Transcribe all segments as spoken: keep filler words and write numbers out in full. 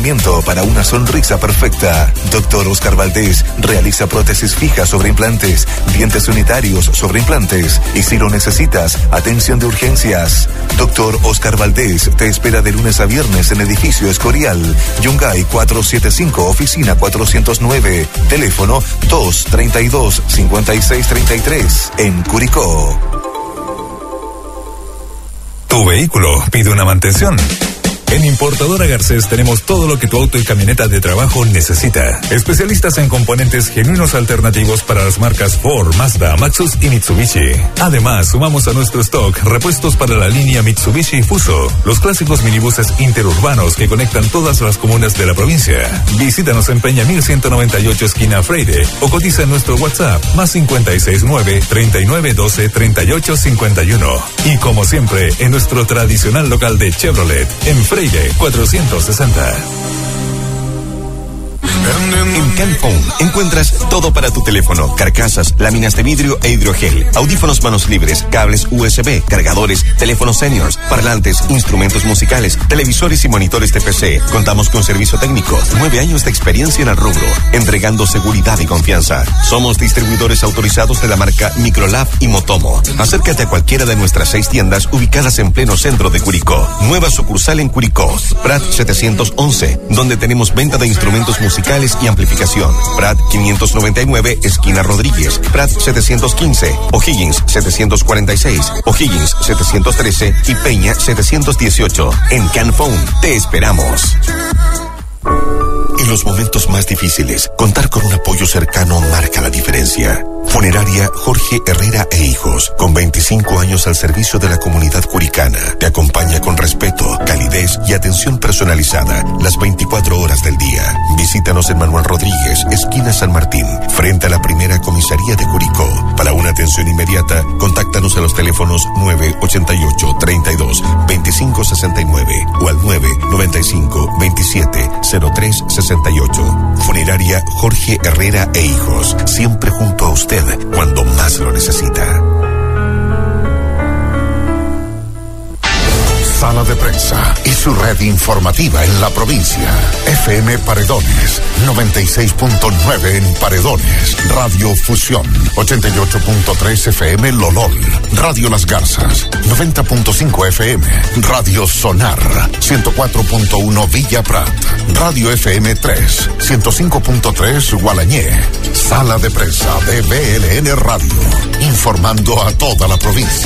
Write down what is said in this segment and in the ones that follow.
para una sonrisa perfecta. Doctor Oscar Valdés realiza prótesis fijas sobre implantes, dientes unitarios sobre implantes y si lo necesitas, atención de urgencias. Doctor Oscar Valdés te espera de lunes a viernes en edificio Escorial, Yungay cuatrocientos setenta y cinco, oficina cuatrocientos nueve, teléfono dos treinta y dos, cincuenta y seis treinta y tres, en Curicó. Tu vehículo pide una mantención. En Importadora Garcés tenemos todo lo que tu auto y camioneta de trabajo necesita. Especialistas en componentes genuinos alternativos para las marcas Ford, Mazda, Maxus y Mitsubishi. Además, sumamos a nuestro stock repuestos para la línea Mitsubishi Fuso, los clásicos minibuses interurbanos que conectan todas las comunas de la provincia. Visítanos en Peña mil ciento noventa y ocho, esquina Freire, o cotiza en nuestro WhatsApp, más cincuenta y seis nueve, treinta y nueve doce, treinta y ocho cincuenta y uno. Y como siempre, en nuestro tradicional local de Chevrolet, en Freire cuatrocientos sesenta. En Canphone encuentras todo para tu teléfono: carcasas, láminas de vidrio e hidrogel, audífonos manos libres, cables U S B, cargadores, teléfonos seniors, parlantes, instrumentos musicales, televisores y monitores de P C. Contamos con servicio técnico, nueve años de experiencia en el rubro, entregando seguridad y confianza. Somos distribuidores autorizados de la marca Microlab y Motomo. Acércate a cualquiera de nuestras seis tiendas ubicadas en pleno centro de Curicó. Nueva sucursal en Curicó, Prat setecientos once, donde tenemos venta de instrumentos musicales y amplificación. Prat quinientos noventa y nueve, esquina Rodríguez. Prat setecientos quince, O'Higgins setecientos cuarenta y seis, O'Higgins setecientos trece y Peña setecientos dieciocho. En Canphone te esperamos. En los momentos más difíciles, contar con un apoyo cercano marca la diferencia. Funeraria Jorge Herrera e Hijos, con veinticinco años al servicio de la comunidad curicana, te acompaña con respeto, calidez y atención personalizada las veinticuatro horas del día. Visítanos en Manuel Rodríguez, esquina San Martín, frente a la primera comisaría de Curicó. Para una atención inmediata, contáctanos a los teléfonos nueve ochenta y ocho, treinta y dos, veinticinco sesenta y nueve o al nueve noventa y cinco, veintisiete, cero tres sesenta y ocho. Funeraria Jorge Herrera e Hijos, siempre junto a usted cuando más lo necesita. Sala de Prensa y su red informativa en la provincia. F M Paredones, noventa y seis punto nueve en Paredones. Radio Fusión, ochenta y ocho punto tres F M Lolol. Radio Las Garzas, noventa punto cinco F M. Radio Sonar, ciento cuatro punto uno Villa Prat. Radio F M tres, ciento cinco punto tres Gualañé. Sala de Prensa de B L N Radio, informando a toda la provincia.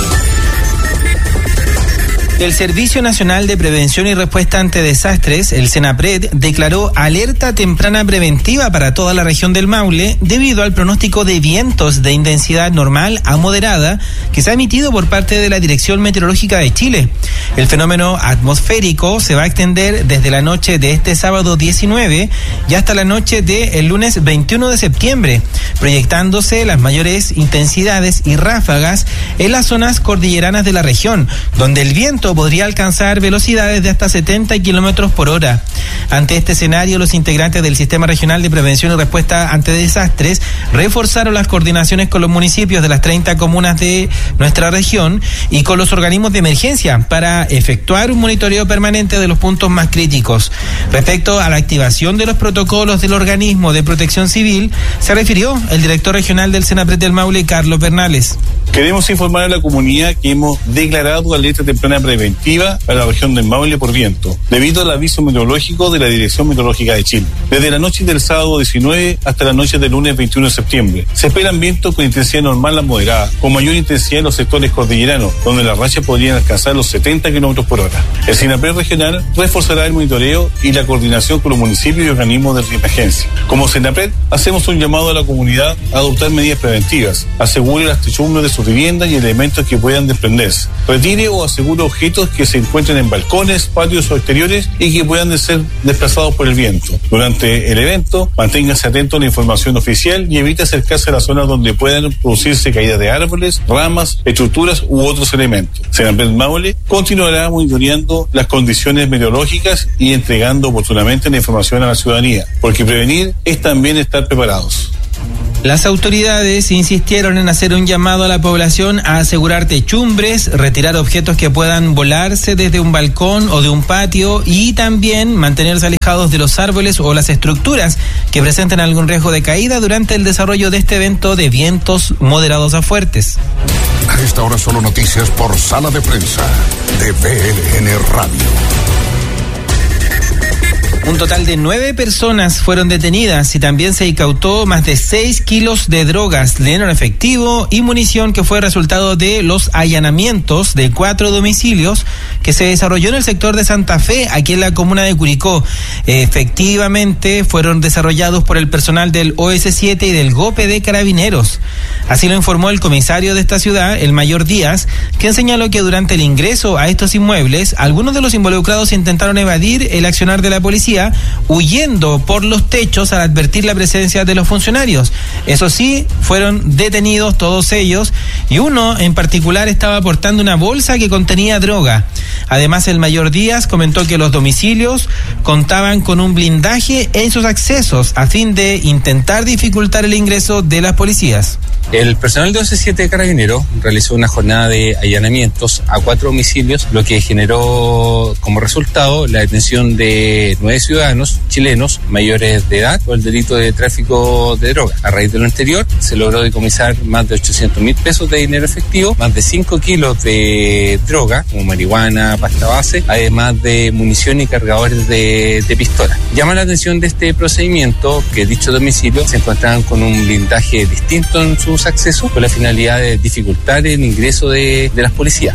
El Servicio Nacional de Prevención y Respuesta ante Desastres, el SENAPRED, declaró alerta temprana preventiva para toda la región del Maule debido al pronóstico de vientos de intensidad normal a moderada que se ha emitido por parte de la Dirección Meteorológica de Chile. El fenómeno atmosférico se va a extender desde la noche de este sábado diecinueve y hasta la noche del lunes veintiuno de septiembre, proyectándose las mayores intensidades y ráfagas en las zonas cordilleranas de la región, donde el viento podría alcanzar velocidades de hasta setenta kilómetros por hora. Ante este escenario, los integrantes del Sistema Regional de Prevención y Respuesta ante Desastres reforzaron las coordinaciones con los municipios de las treinta comunas de nuestra región y con los organismos de emergencia para efectuar un monitoreo permanente de los puntos más críticos. Respecto a la activación de los protocolos del organismo de protección civil, se refirió el director regional del SENAPRED del Maule, Carlos Bernales. Queremos informar a la comunidad que hemos declarado alerta temprana preventiva para la región del Maule por viento, debido al aviso meteorológico de la Dirección Meteorológica de Chile. Desde la noche del sábado diecinueve hasta la noche del lunes veintiuno de septiembre, se esperan vientos con intensidad normal a moderada, con mayor intensidad en los sectores cordilleranos, donde las rachas podrían alcanzar los setenta kilómetros por hora. El SENAPRED regional reforzará el monitoreo y la coordinación con los municipios y organismos de emergencia. Como SENAPRED, hacemos un llamado a la comunidad a adoptar medidas preventivas, asegure las techumbres de sus viviendas y elementos que puedan desprenderse, retire o asegure objetos que se encuentren en balcones, patios o exteriores y que puedan ser desplazados por el viento. Durante el evento, manténgase atento a la información oficial y evite acercarse a las zonas donde puedan producirse caídas de árboles, ramas, estructuras u otros elementos. SENAPRED Maule continuará monitoreando las condiciones meteorológicas y entregando oportunamente la información a la ciudadanía, porque prevenir es también estar preparados. Las autoridades insistieron en hacer un llamado a la población a asegurar techumbres, retirar objetos que puedan volarse desde un balcón o de un patio y también mantenerse alejados de los árboles o las estructuras que presenten algún riesgo de caída durante el desarrollo de este evento de vientos moderados a fuertes. A esta hora solo noticias por Sala de Prensa de B L N Radio. Un total de nueve personas fueron detenidas y también se incautó más de seis kilos de drogas, dinero en efectivo y munición que fue resultado de los allanamientos de cuatro domicilios que se desarrolló en el sector de Santa Fe, aquí en la comuna de Curicó. Efectivamente, fueron desarrollados por el personal del O S siete y del GOPE de Carabineros. Así lo informó el comisario de esta ciudad, el mayor Díaz, quien señaló que durante el ingreso a estos inmuebles, algunos de los involucrados intentaron evadir el accionar de la policía, huyendo por los techos al advertir la presencia de los funcionarios. Eso sí, fueron detenidos todos ellos y uno en particular estaba portando una bolsa que contenía droga. Además, el mayor Díaz comentó que los domicilios contaban con un blindaje en sus accesos a fin de intentar dificultar el ingreso de las policías. El personal de O S siete de Carabineros realizó una jornada de allanamientos a cuatro domicilios, lo que generó como resultado la detención de nueve ciudadanos chilenos mayores de edad por el delito de tráfico de droga. A raíz de lo anterior, se logró decomisar más de ochocientos mil pesos de dinero efectivo, más de cinco kilos de droga, como marihuana, pasta base, además de munición y cargadores de, de pistola. Llama la atención de este procedimiento que dichos domicilios se encontraban con un blindaje distinto en sus accesos, con la finalidad de dificultar el ingreso de, de las policías.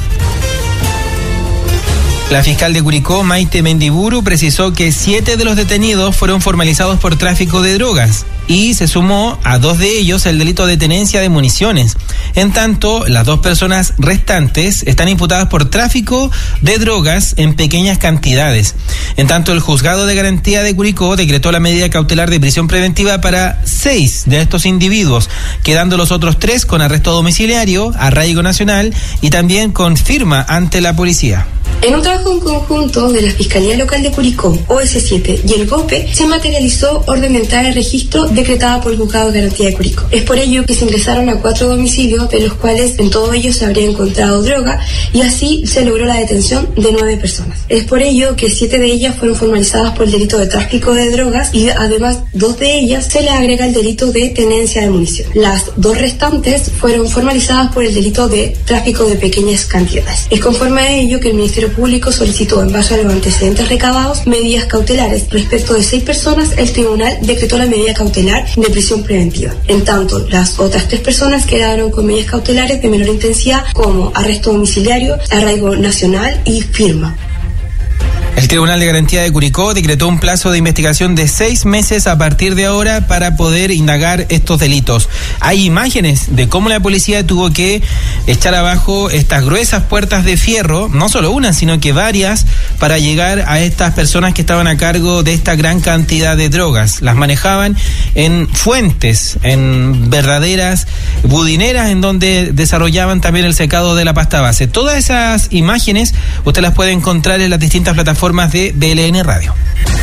La fiscal de Curicó, Maite Mendiburu, precisó que siete de los detenidos fueron formalizados por tráfico de drogas y se sumó a dos de ellos el delito de tenencia de municiones. En tanto, las dos personas restantes están imputadas por tráfico de drogas en pequeñas cantidades. En tanto, el juzgado de garantía de Curicó decretó la medida cautelar de prisión preventiva para seis de estos individuos, quedando los otros tres con arresto domiciliario, arraigo nacional y también con firma ante la policía. En un trabajo en conjunto de la Fiscalía Local de Curicó, O S siete y el GOPE, se materializó orden de entrada al registro decretada por el Juzgado de Garantía de Curicó. Es por ello que se ingresaron a cuatro domicilios, de los cuales en todos ellos se habría encontrado droga, y así se logró la detención de nueve personas. Es por ello que siete de ellas fueron formalizadas por el delito de tráfico de drogas y además dos de ellas se le agrega el delito de tenencia de munición. Las dos restantes fueron formalizadas por el delito de tráfico de pequeñas cantidades. Es conforme a ello que el Ministerio Público solicitó, en base a los antecedentes recabados, medidas cautelares. Respecto de seis personas, el tribunal decretó la medida cautelar de prisión preventiva. En tanto, las otras tres personas quedaron con medidas cautelares de menor intensidad, como arresto domiciliario, arraigo nacional y firma. El Tribunal de Garantía de Curicó decretó un plazo de investigación de seis meses a partir de ahora para poder indagar estos delitos. Hay imágenes de cómo la policía tuvo que echar abajo estas gruesas puertas de fierro, no solo una, sino que varias, para llegar a estas personas que estaban a cargo de esta gran cantidad de drogas. Las manejaban en fuentes, en verdaderas budineras, en donde desarrollaban también el secado de la pasta base. Todas esas imágenes usted las puede encontrar en las distintas plataformas de B L N Radio.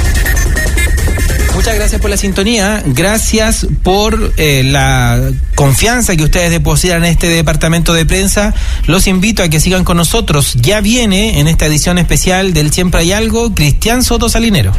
Muchas gracias por la sintonía, gracias por eh, la confianza que ustedes depositan en este departamento de prensa. Los invito a que sigan con nosotros. Ya viene en esta edición especial del Siempre hay algo, Cristian Soto Salinero.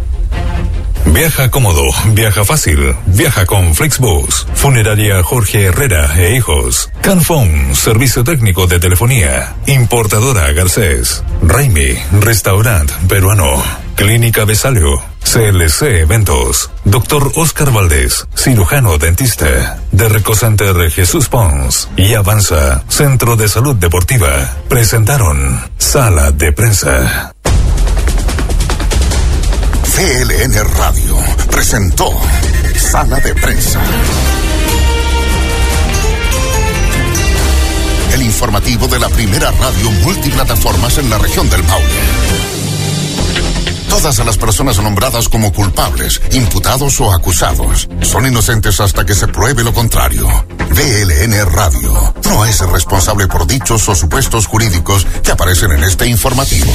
Viaja cómodo, viaja fácil, viaja con Flixbus. Funeraria Jorge Herrera e Hijos. Canfón, servicio técnico de telefonía. Importadora Garcés. Raimi, restaurante peruano. Clínica Besalio. C L C Eventos. Doctor Oscar Valdés, cirujano dentista. De Recocenter Jesús Pons. Y Avanza, Centro de Salud Deportiva. Presentaron Sala de Prensa. B L N Radio presentó Sala de Prensa. El informativo de la primera radio multiplataformas en la región del Maule. Todas las personas nombradas como culpables, imputados o acusados son inocentes hasta que se pruebe lo contrario. B L N Radio no es responsable por dichos o supuestos jurídicos que aparecen en este informativo.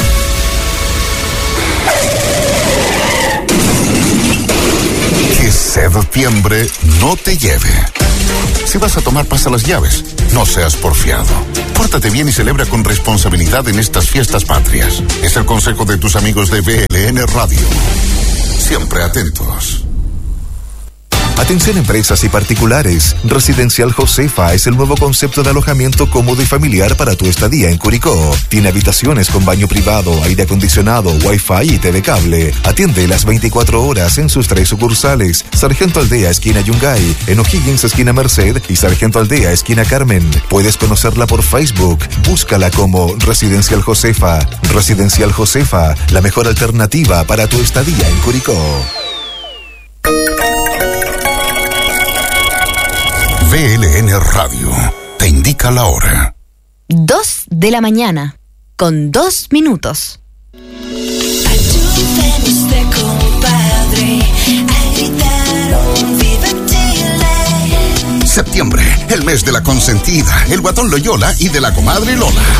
Que Septiembre no te lleve. Si vas a tomar, pasa las llaves. No seas porfiado. Pórtate bien y celebra con responsabilidad en estas fiestas patrias. Es el consejo de tus amigos de V L N Radio. Siempre atentos. Atención empresas y particulares. Residencial Josefa es el nuevo concepto de alojamiento cómodo y familiar para tu estadía en Curicó. Tiene habitaciones con baño privado, aire acondicionado, wifi y T V cable. Atiende las veinticuatro horas en sus tres sucursales. Sargento Aldea, esquina Yungay, en O'Higgins, esquina Merced y Sargento Aldea, esquina Carmen. Puedes conocerla por Facebook. Búscala como Residencial Josefa. Residencial Josefa, la mejor alternativa para tu estadía en Curicó. V L N Radio te indica la hora. Dos de la mañana, con dos minutos. Septiembre, el mes de la consentida, el guatón Loyola y de la comadre Lola.